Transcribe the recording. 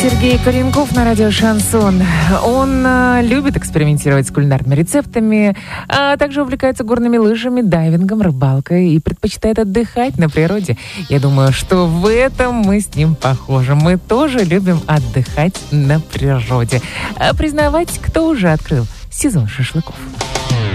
Сергей Коренков на радио «Шансон». Он любит экспериментировать с кулинарными рецептами, а также увлекается горными лыжами, дайвингом, рыбалкой и предпочитает отдыхать на природе. Я думаю, что в этом мы с ним похожи. Мы тоже любим отдыхать на природе. Признавать, кто уже открыл сезон шашлыков.